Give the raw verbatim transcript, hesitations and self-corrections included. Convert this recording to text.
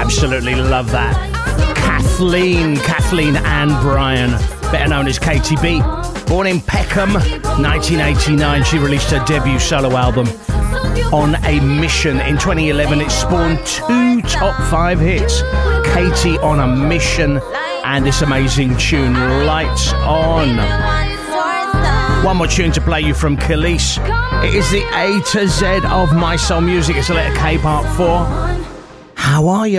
Absolutely love that. Kathleen, Kathleen Ann Bryan, better known as Katie B. Born in Peckham, nineteen eighty-nine, she released her debut solo album, On a Mission. In twenty eleven, it spawned two top five hits, Katie on a Mission and this amazing tune, Lights On. One more tune to play you from Khalees. It is the A to Z of My Soul Music. It's a letter K part four. How are you?